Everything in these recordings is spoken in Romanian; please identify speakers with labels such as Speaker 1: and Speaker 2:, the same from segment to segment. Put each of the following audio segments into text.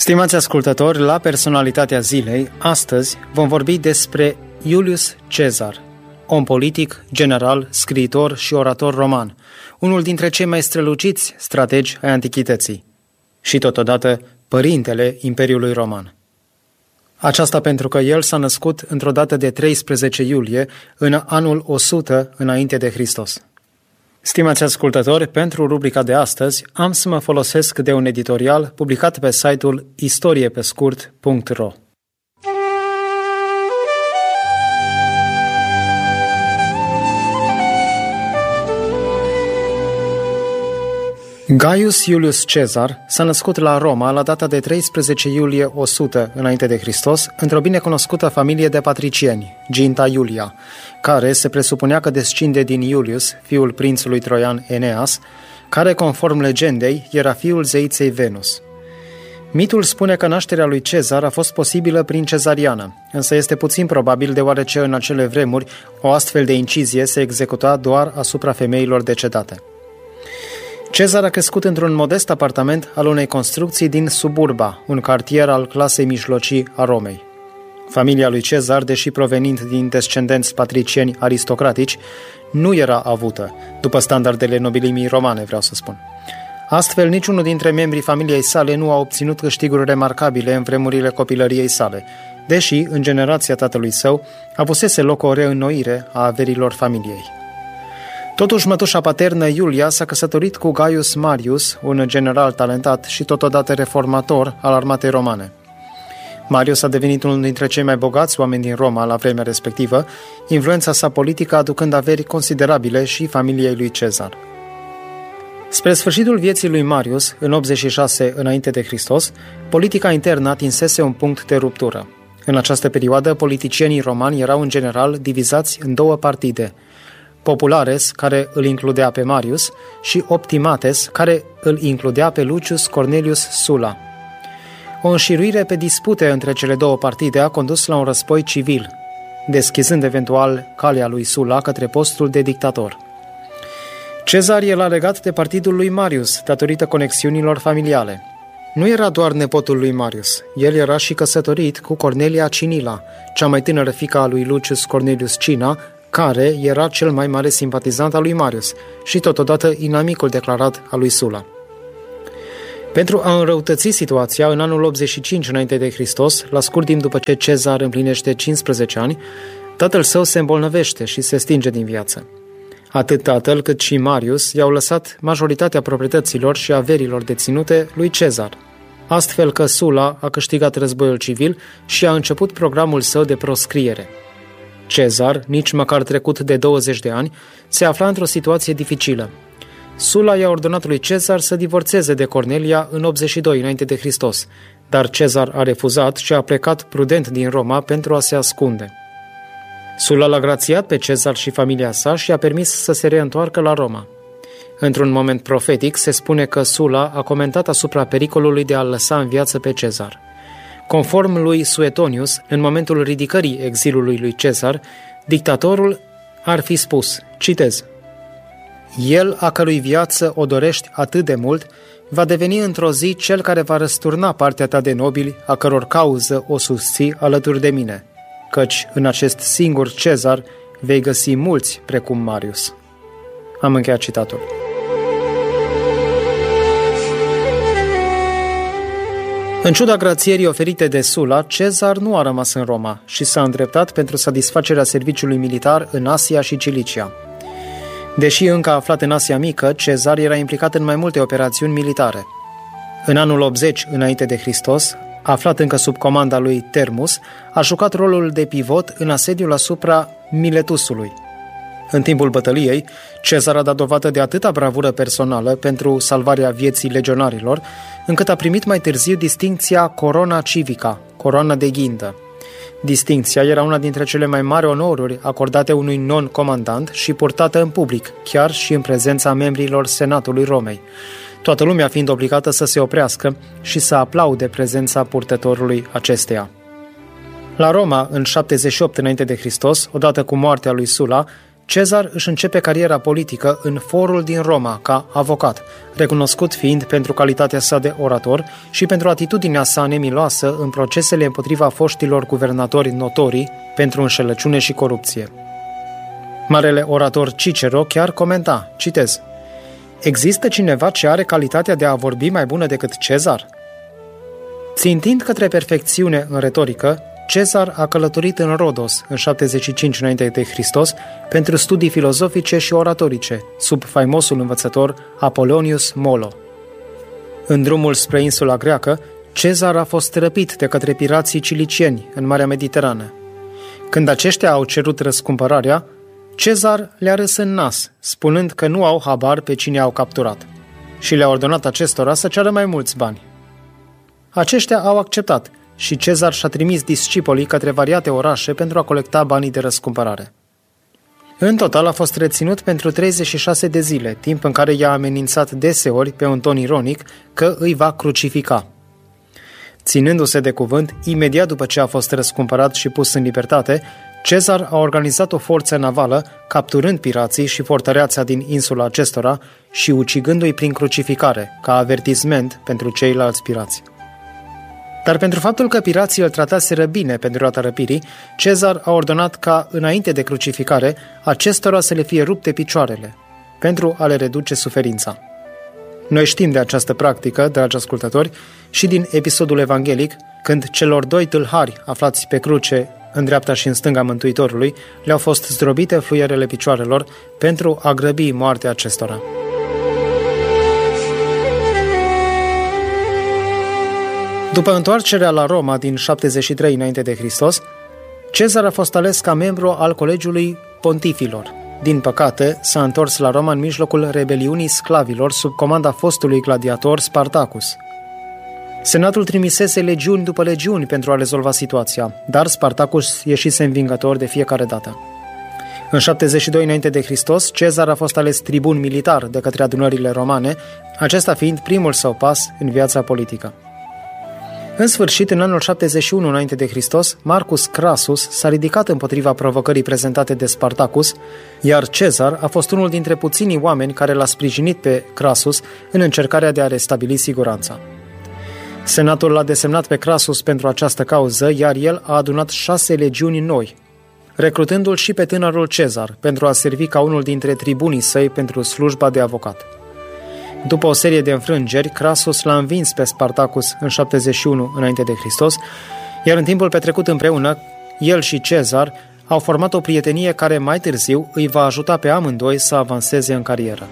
Speaker 1: Stimați ascultători, la Personalitatea Zilei, astăzi vom vorbi despre Iulius Cezar, om politic, general, scriitor și orator roman, unul dintre cei mai străluciți strategi ai antichității și totodată părintele Imperiului Roman. Aceasta pentru că el s-a născut într-o dată de 13 iulie, în anul 100 înainte de Hristos. Stimați ascultători, pentru rubrica de astăzi am să mă folosesc de un editorial publicat pe site-ul istoriepescurt.ro. Gaius Iulius Cezar s-a născut la Roma la data de 13 iulie 100 înainte de Hristos, într-o binecunoscută familie de patricieni, Ginta Iulia, care se presupunea că descinde din Iulius, fiul prințului troian Eneas, care, conform legendei, era fiul zeiței Venus. Mitul spune că nașterea lui Cezar a fost posibilă prin cezariană, însă este puțin probabil deoarece în acele vremuri o astfel de incizie se executa doar asupra femeilor decedate. Cezar a crescut într-un modest apartament al unei construcții din Suburba, un cartier al clasei mijlocii a Romei. Familia lui Cezar, deși provenind din descendenți patricieni aristocratici, nu era avută, după standardele nobilimii romane, vreau să spun. Astfel, niciunul dintre membrii familiei sale nu a obținut câștiguri remarcabile în vremurile copilăriei sale, deși, în generația tatălui său, avusese loc o reînnoire a averilor familiei. Totuși, mătușa paternă, Iulia, s-a căsătorit cu Gaius Marius, un general talentat și totodată reformator al armatei romane. Marius a devenit unul dintre cei mai bogați oameni din Roma la vremea respectivă, influența sa politică aducând averi considerabile și familiei lui Cezar. Spre sfârșitul vieții lui Marius, în 86 înainte de Hristos, politica internă atinsese un punct de ruptură. În această perioadă, politicienii romani erau în general divizați în două partide: Populares, care îl includea pe Marius, și Optimates, care îl includea pe Lucius Cornelius Sulla. O înșiruire pe dispute între cele două partide a condus la un război civil, deschizând eventual calea lui Sulla către postul de dictator. Cezar era legat de partidul lui Marius, datorită conexiunilor familiale. Nu era doar nepotul lui Marius, el era și căsătorit cu Cornelia Cinila, cea mai tânără fiică a lui Lucius Cornelius Cinna, care era cel mai mare simpatizant al lui Marius și totodată inamicul declarat al lui Sulla. Pentru a înrăutăți situația, în anul 85 înainte de Hristos, la scurt timp după ce Cezar împlinește 15 ani, tatăl său se îmbolnăvește și se stinge din viață. Atât tatăl cât și Marius i-au lăsat majoritatea proprietăților și averilor deținute lui Cezar, astfel că Sulla a câștigat războiul civil și a început programul său de proscriere. Cezar, nici măcar trecut de 20 de ani, se afla într-o situație dificilă. Sulla i-a ordonat lui Cezar să divorțeze de Cornelia în 82 înainte de Hristos, dar Cezar a refuzat și a plecat prudent din Roma pentru a se ascunde. Sulla l-a grațiat pe Cezar și familia sa și a permis să se reîntoarcă la Roma. Într-un moment profetic se spune că Sulla a comentat asupra pericolului de a-l lăsa în viață pe Cezar. Conform lui Suetonius, în momentul ridicării exilului lui Cezar, dictatorul ar fi spus, citez: "El, a cărui viață o dorești atât de mult, va deveni într-o zi cel care va răsturna partea ta de nobili, a căror cauză o susții alături de mine, căci în acest singur Cezar vei găsi mulți precum Marius." Am încheiat citatul. În ciuda grațierii oferite de Sulla, Cezar nu a rămas în Roma și s-a îndreptat pentru satisfacerea serviciului militar în Asia și Cilicia. Deși încă aflat în Asia Mică, Cezar era implicat în mai multe operațiuni militare. În anul 80 înainte de Hristos, aflat încă sub comanda lui Termus, a jucat rolul de pivot în asediul asupra Miletusului. În timpul bătăliei, Cezar a dat dovadă de atâta bravură personală pentru salvarea vieții legionarilor, încât a primit mai târziu distincția Corona Civica, coroana de ghindă. Distincția era una dintre cele mai mari onoruri acordate unui non-comandant și purtată în public, chiar și în prezența membrilor Senatului Romei, toată lumea fiind obligată să se oprească și să aplaude prezența purtătorului acesteia. La Roma, în 78 înainte de Hristos, odată cu moartea lui Sulla, Cezar își începe cariera politică în forul din Roma ca avocat, recunoscut fiind pentru calitatea sa de orator și pentru atitudinea sa nemiloasă în procesele împotriva foștilor guvernatori notorii pentru înșelăciune și corupție. Marele orator Cicero chiar comenta, citez, există cineva ce are calitatea de a vorbi mai bună decât Cezar? Țintind către perfecțiune în retorică, Cezar a călătorit în Rodos în 75 înainte de Hristos pentru studii filozofice și oratorice, sub faimosul învățător Apollonius Molo. În drumul spre insula greacă, Cezar a fost răpit de către pirații cilicieni în Marea Mediterană. Când aceștia au cerut răscumpărarea, Cezar le-a râs în nas, spunând că nu au habar pe cine au capturat și le-a ordonat acestora să ceară mai mulți bani. Aceștia au acceptat și Cezar și-a trimis discipolii către variate orașe pentru a colecta banii de răscumpărare. În total a fost reținut pentru 36 de zile, timp în care i-a amenințat deseori pe un ton ironic că îi va crucifica. Ținându-se de cuvânt, imediat după ce a fost răscumpărat și pus în libertate, Cezar a organizat o forță navală, capturând pirații și fortăreața din insula acestora și ucigându-i prin crucificare, ca avertisment pentru ceilalți pirați. Dar pentru faptul că pirații îl trataseră bine pe durata răpirii, Cezar a ordonat ca, înainte de crucificare, acestora să le fie rupte picioarele, pentru a le reduce suferința. Noi știm de această practică, dragi ascultători, și din episodul evanghelic, când celor doi tâlhari aflați pe cruce, în dreapta și în stânga Mântuitorului, le-au fost zdrobite fluierele picioarelor pentru a grăbi moartea acestora. După întoarcerea la Roma din 73 înainte de Hristos, Cezar a fost ales ca membru al Colegiului Pontifilor. Din păcate, s-a întors la Roma în mijlocul rebeliunii sclavilor sub comanda fostului gladiator Spartacus. Senatul trimisese legiuni după legiuni pentru a rezolva situația, dar Spartacus ieșise învingător de fiecare dată. În 72 înainte de Hristos, Cezar a fost ales tribun militar de către adunările romane, acesta fiind primul său pas în viața politică. În sfârșit, în anul 71 înainte de Hristos, Marcus Crassus s-a ridicat împotriva provocării prezentate de Spartacus, iar Cezar a fost unul dintre puținii oameni care l-a sprijinit pe Crassus în încercarea de a restabili siguranța. Senatul l-a desemnat pe Crassus pentru această cauză, iar el a adunat 6 legiuni noi, recrutându-l și pe tânărul Cezar pentru a servi ca unul dintre tribunii săi pentru slujba de avocat. După o serie de înfrângeri, Crassus l-a învins pe Spartacus în 71 înainte de Hristos, iar în timpul petrecut împreună, el și Cezar au format o prietenie care mai târziu îi va ajuta pe amândoi să avanseze în carieră.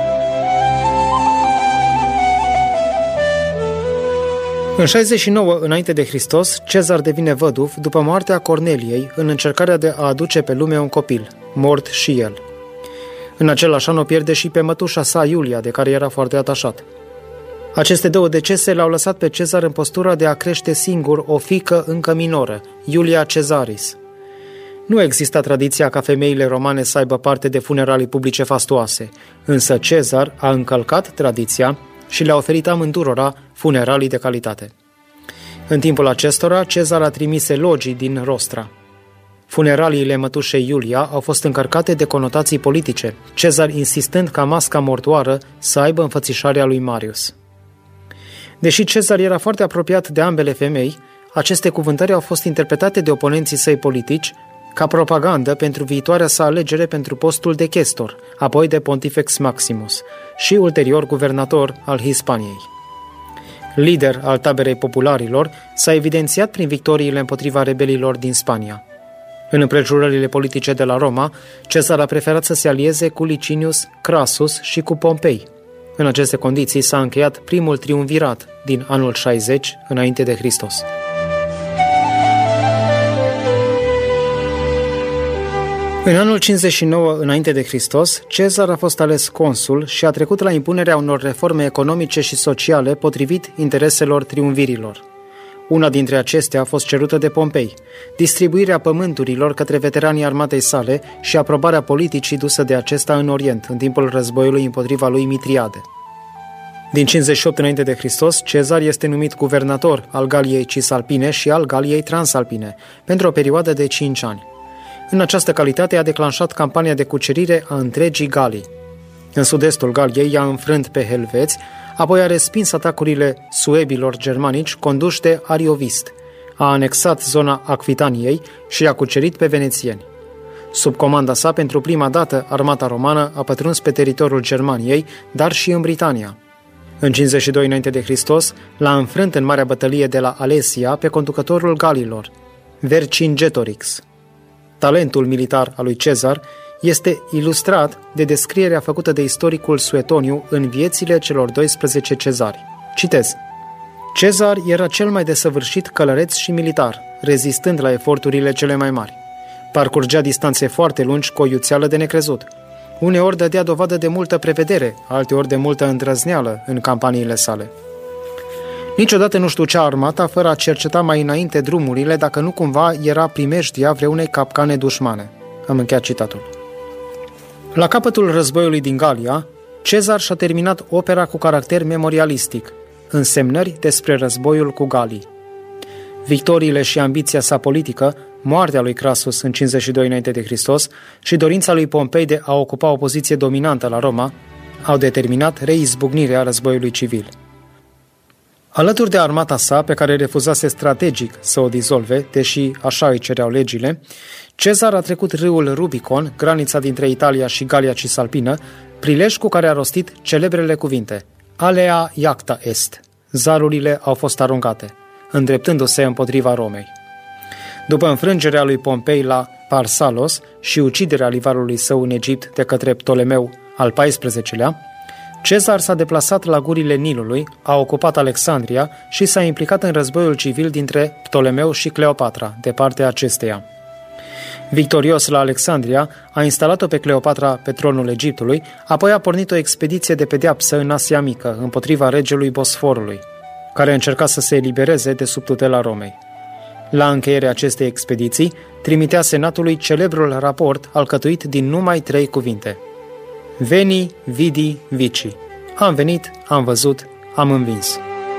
Speaker 1: În 69 înainte de Hristos, Cezar devine văduv după moartea Corneliei în încercarea de a aduce pe lume un copil, mort și el. În același an o pierde și pe mătușa sa, Iulia, de care era foarte atașat. Aceste două decese l-au lăsat pe Cezar în postura de a crește singur o fiică încă minoră, Iulia Caesaris. Nu exista tradiția ca femeile romane să aibă parte de funeralii publice fastoase, însă Cezar a încălcat tradiția și le-a oferit amândurora funeralii de calitate. În timpul acestora, Cezar a trimis elogii din Rostra. Funeraliile mătușei Iulia au fost încărcate de conotații politice, Cezar insistând ca masca mortoară să aibă înfățișarea lui Marius. Deși Cezar era foarte apropiat de ambele femei, aceste cuvântări au fost interpretate de oponenții săi politici ca propagandă pentru viitoarea sa alegere pentru postul de chestor, apoi de Pontifex Maximus și ulterior guvernator al Hispaniei. Lider al taberei popularilor, s-a evidențiat prin victoriile împotriva rebelilor din Spania. În împrejurările politice de la Roma, Cezar a preferat să se alieze cu Licinius, Crassus și cu Pompei. În aceste condiții s-a încheiat primul triumvirat din anul 60 înainte de Hristos. În anul 59 înainte de Hristos, Cezar a fost ales consul și a trecut la impunerea unor reforme economice și sociale potrivit intereselor triumvirilor. Una dintre acestea a fost cerută de Pompei, distribuirea pământurilor către veteranii armatei sale și aprobarea politicii dusă de acesta în Orient, în timpul războiului împotriva lui Mitriade. Din 58 înainte de Hristos, Cezar este numit guvernator al Galiei Cisalpine și al Galiei Transalpine, pentru o perioadă de 5 ani. În această calitate a declanșat campania de cucerire a întregii Galii. În sud-estul Galiei i-a înfrânt pe helveți, apoi a respins atacurile suebilor germanici conduși de Ariovist, a anexat zona Acvitaniei și i-a cucerit pe venețieni. Sub comanda sa, pentru prima dată, armata romană a pătruns pe teritoriul Germaniei, dar și în Britania. În 52 înainte de Hristos, l-a înfrânt în marea bătălie de la Alesia pe conducătorul Galilor, Vercingetorix. Talentul militar al lui Cezar este ilustrat de descrierea făcută de istoricul Suetoniu în viețile celor 12 cezari. Citez: Cezar era cel mai desăvârșit călăreț și militar, rezistând la eforturile cele mai mari. Parcurgea distanțe foarte lungi cu o iuțeală de necrezut. Uneori dădea dovadă de multă prevedere, alteori de multă îndrăzneală în campaniile sale. Niciodată nu ștucea armata fără a cerceta mai înainte drumurile dacă nu cumva era primejdia vreunei capcane dușmane. Am încheiat citatul. La capătul războiului din Galia, Cezar și-a terminat opera cu caracter memorialistic, însemnări despre războiul cu Galii. Victoriile și ambiția sa politică, moartea lui Crasus în 52 înainte de Hristos și dorința lui Pompei de a ocupa o poziție dominantă la Roma, au determinat reizbucnirea războiului civil. Alături de armata sa, pe care refuzase strategic să o dizolve, deși așa îi cereau legile, Cezar a trecut râul Rubicon, granița dintre Italia și Galia Cisalpină, prilej cu care a rostit celebrele cuvinte: Alea iacta est, zarurile au fost aruncate, îndreptându-se împotriva Romei. După înfrângerea lui Pompei la Parsalos și uciderea rivalului său în Egipt de către Ptolemeu al XIV-lea, Cezar s-a deplasat la gurile Nilului, a ocupat Alexandria și s-a implicat în războiul civil dintre Ptolemeu și Cleopatra, de partea acesteia. Victorios la Alexandria, a instalat-o pe Cleopatra pe tronul Egiptului, apoi a pornit o expediție de pedeapsă în Asia Mică, împotriva regelui Bosforului, care încerca să se elibereze de sub tutela Romei. La încheierea acestei expediții, trimitea senatului celebrul raport alcătuit din numai 3 cuvinte: Veni, vidi, vici. Am venit, am văzut, am învins.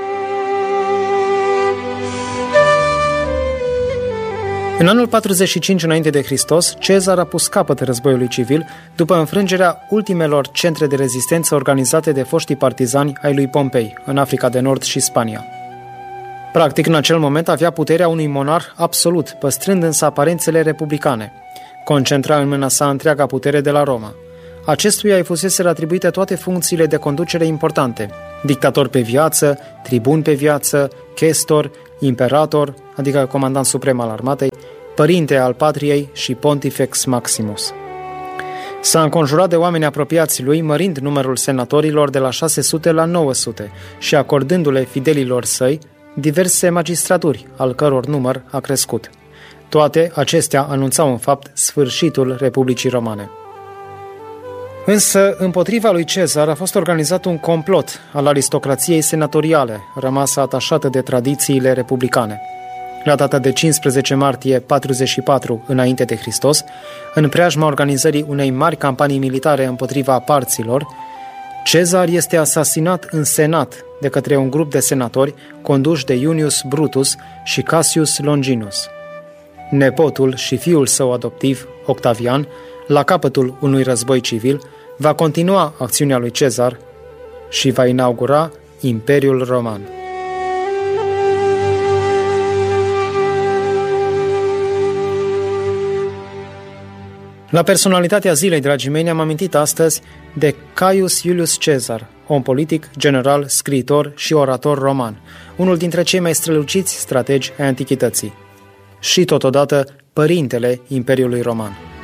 Speaker 1: În anul 45 înainte de Hristos, Cezar a pus capăt războiului civil după înfrângerea ultimelor centre de rezistență organizate de foștii partizani ai lui Pompei, în Africa de Nord și Spania. Practic, în acel moment avea puterea unui monarh absolut, păstrând însă aparențele republicane. Concentra în mâna sa întreaga putere de la Roma. Acestuia îi fuseseră atribuite toate funcțiile de conducere importante: dictator pe viață, tribun pe viață, chestor, imperator, adică comandant suprem al armatei, părinte al patriei și pontifex maximus. S-a înconjurat de oameni apropiați lui, mărind numărul senatorilor de la 600 la 900 și acordându-le fidelilor săi diverse magistraturi, al căror număr a crescut. Toate acestea anunțau în fapt sfârșitul Republicii Romane. Însă, împotriva lui Cezar a fost organizat un complot al aristocrației senatoriale, rămasă atașată de tradițiile republicane. La data de 15 martie 44 înainte de Hristos, în preajma organizării unei mari campanii militare împotriva parților, Cezar este asasinat în senat de către un grup de senatori conduși de Iunius Brutus și Cassius Longinus. Nepotul și fiul său adoptiv, Octavian, la capătul unui război civil, va continua acțiunea lui Cezar și va inaugura Imperiul Roman. La personalitatea zilei, dragii mei, ne-am amintit astăzi de Caius Iulius Cezar, om politic, general, scriitor și orator roman, unul dintre cei mai străluciți strategi ai antichității și, totodată, părintele Imperiului Roman.